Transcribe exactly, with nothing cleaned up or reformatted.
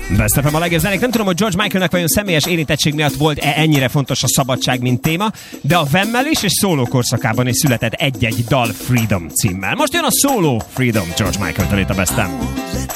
Best ef em a legjobb zenék. Nem tudom, hogy George Michaelnek vajon személyes érintettség miatt volt-e ennyire fontos a szabadság, mint téma, de a Vemmel is és szóló korszakában is született egy-egy dal Freedom címmel. Most jön a Solo Freedom George Michael-től itt a Best em.